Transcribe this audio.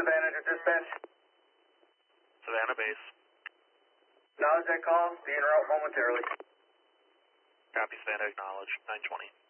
Savannah to dispatch. Savannah base. Acknowledge that call. Be en route momentarily. Copy, Savannah, acknowledge. 920.